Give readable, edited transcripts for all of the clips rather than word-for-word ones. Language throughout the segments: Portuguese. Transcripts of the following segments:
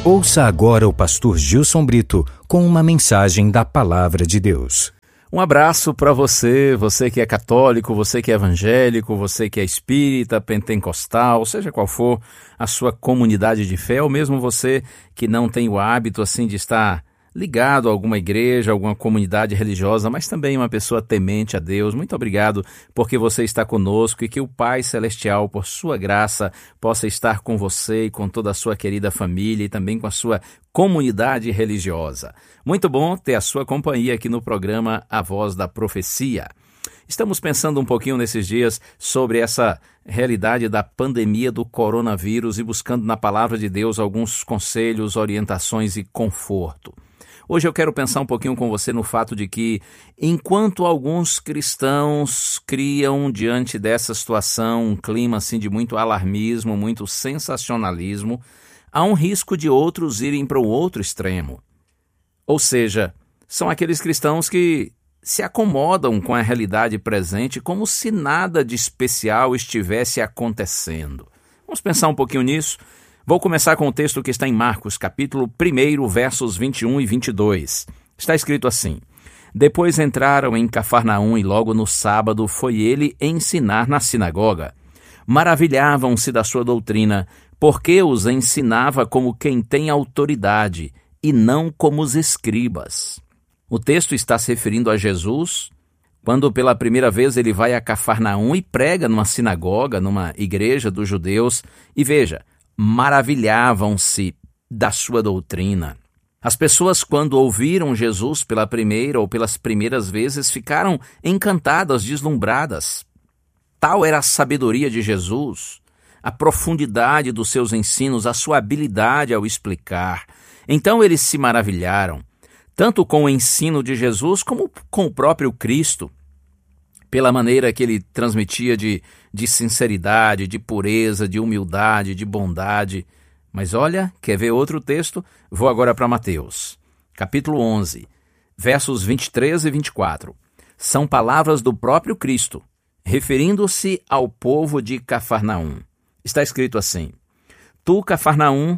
Ouça agora o pastor Gilson Brito com uma mensagem da Palavra de Deus. Um abraço para você, você que é católico, você que é evangélico, você que é espírita, pentecostal, seja qual for a sua comunidade de fé, ou mesmo você que não tem o hábito assim de estar ligado a alguma igreja, alguma comunidade religiosa, mas também uma pessoa temente a Deus. Muito obrigado porque você está conosco e que o Pai Celestial, por sua graça, possa estar com você e com toda a sua querida família e também com a sua comunidade religiosa. Muito bom ter a sua companhia aqui no programa A Voz da Profecia. Estamos pensando um pouquinho nesses dias sobre essa realidade da pandemia do coronavírus e buscando na Palavra de Deus alguns conselhos, orientações e conforto. Hoje eu quero pensar um pouquinho com você no fato de que, enquanto alguns cristãos criam diante dessa situação um clima assim de muito alarmismo, muito sensacionalismo, há um risco de outros irem para o outro extremo. Ou seja, são aqueles cristãos que se acomodam com a realidade presente como se nada de especial estivesse acontecendo. Vamos pensar um pouquinho nisso? Vou começar com o texto que está em Marcos, capítulo 1, versos 21 e 22. Está escrito assim: Depois entraram em Cafarnaum e logo no sábado foi ele ensinar na sinagoga. Maravilhavam-se da sua doutrina, porque os ensinava como quem tem autoridade e não como os escribas. O texto está se referindo a Jesus, quando pela primeira vez ele vai a Cafarnaum e prega numa sinagoga, numa igreja dos judeus, e veja, maravilhavam-se da sua doutrina. As pessoas, quando ouviram Jesus pela primeira ou pelas primeiras vezes, ficaram encantadas, deslumbradas. Tal era a sabedoria de Jesus, a profundidade dos seus ensinos, a sua habilidade ao explicar. Então eles se maravilharam, tanto com o ensino de Jesus como com o próprio Cristo, pela maneira que ele transmitia de sinceridade, de pureza, de humildade, de bondade. Mas olha, quer ver outro texto? Vou agora para Mateus, capítulo 11, versos 23 e 24. São palavras do próprio Cristo, referindo-se ao povo de Cafarnaum. Está escrito assim: Tu, Cafarnaum,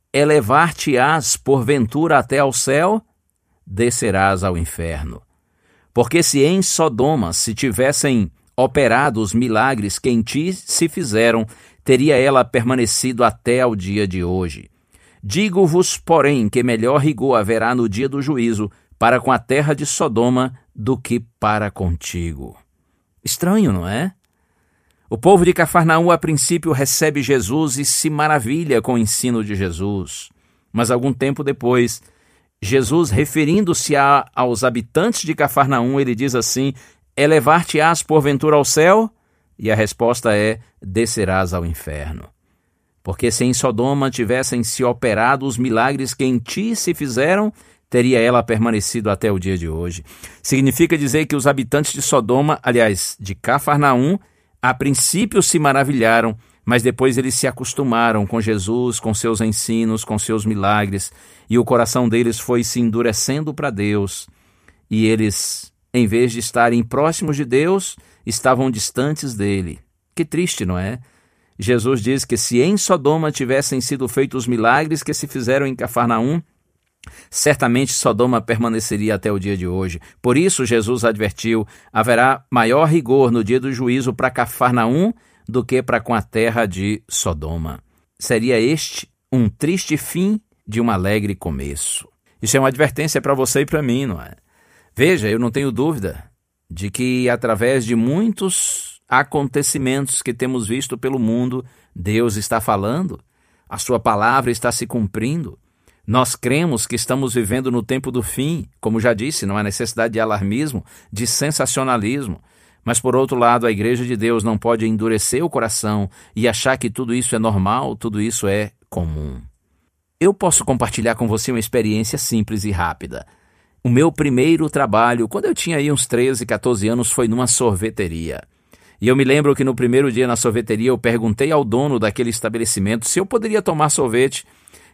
elevar-te-ás porventura até ao céu, descerás ao inferno. Porque se em Sodoma se tivessem operado os milagres que em ti se fizeram, teria ela permanecido até ao dia de hoje. Digo-vos, porém, que melhor rigor haverá no dia do juízo para com a terra de Sodoma do que para contigo. Estranho, não é? O povo de Cafarnaum, a princípio, recebe Jesus e se maravilha com o ensino de Jesus. Mas algum tempo depois, Jesus, referindo-se aos habitantes de Cafarnaum, ele diz assim: Elevar-te-ás porventura ao céu? E a resposta é: descerás ao inferno. Porque se em Sodoma tivessem se operado os milagres que em ti se fizeram, teria ela permanecido até o dia de hoje. Significa dizer que os habitantes de Sodoma, aliás, de Cafarnaum, a princípio se maravilharam, mas depois eles se acostumaram com Jesus, com seus ensinos, com seus milagres, e o coração deles foi se endurecendo para Deus, e eles, em vez de estarem próximos de Deus, estavam distantes dele. Que triste, não é? Jesus diz que se em Sodoma tivessem sido feitos os milagres que se fizeram em Cafarnaum, certamente Sodoma permaneceria até o dia de hoje. Por isso Jesus advertiu: haverá maior rigor no dia do juízo para Cafarnaum do que para com a terra de Sodoma. Seria este um triste fim de um alegre começo. Isso é uma advertência para você e para mim, não é? Veja, eu não tenho dúvida de que através de muitos acontecimentos que temos visto pelo mundo, Deus está falando, a sua palavra está se cumprindo. Nós cremos que estamos vivendo no tempo do fim. Como já disse, não há necessidade de alarmismo, de sensacionalismo. Mas, por outro lado, a Igreja de Deus não pode endurecer o coração e achar que tudo isso é normal, tudo isso é comum. Eu posso compartilhar com você uma experiência simples e rápida. O meu primeiro trabalho, quando eu tinha aí uns 13, 14 anos, foi numa sorveteria. E eu me lembro que no primeiro dia na sorveteria eu perguntei ao dono daquele estabelecimento se eu poderia tomar sorvete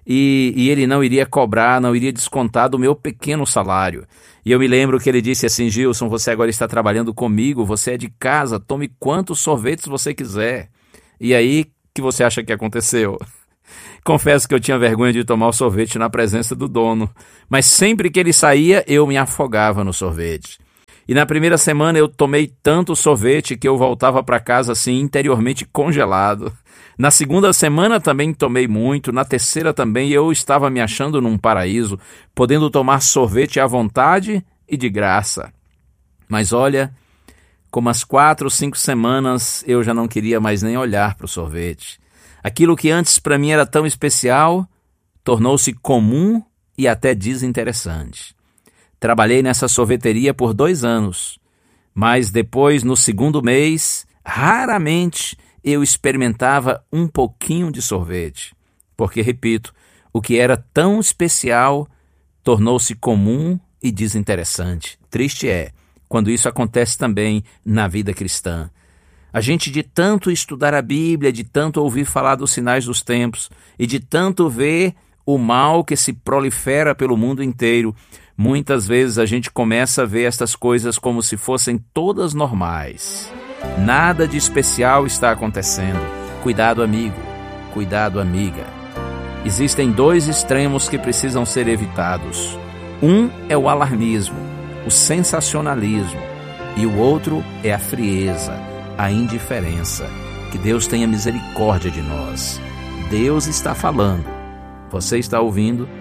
e ele não iria cobrar, não iria descontar do meu pequeno salário. E eu me lembro que ele disse assim: Gilson, você agora está trabalhando comigo, você é de casa, tome quantos sorvetes você quiser. E aí, o que você acha que aconteceu? Confesso que eu tinha vergonha de tomar o sorvete na presença do dono, mas sempre que ele saía, eu me afogava no sorvete. E na primeira semana eu tomei tanto sorvete que eu voltava para casa assim interiormente congelado. Na segunda semana também tomei muito, na terceira também eu estava me achando num paraíso, podendo tomar sorvete à vontade e de graça. Mas olha, como às 4 ou 5 semanas eu já não queria mais nem olhar para o sorvete. Aquilo que antes para mim era tão especial, tornou-se comum e até desinteressante. Trabalhei nessa sorveteria por 2 anos, mas depois, no segundo mês, raramente eu experimentava um pouquinho de sorvete. Porque, repito, o que era tão especial tornou-se comum e desinteressante. Triste é quando isso acontece também na vida cristã. A gente, de tanto estudar a Bíblia, de tanto ouvir falar dos sinais dos tempos e de tanto ver o mal que se prolifera pelo mundo inteiro, muitas vezes a gente começa a ver estas coisas como se fossem todas normais. Nada de especial está acontecendo. Cuidado, amigo. Cuidado, amiga. Existem 2 extremos que precisam ser evitados. Um é o alarmismo, o sensacionalismo, e o outro é a frieza, a indiferença. Que Deus tenha misericórdia de nós. Deus está falando. Você está ouvindo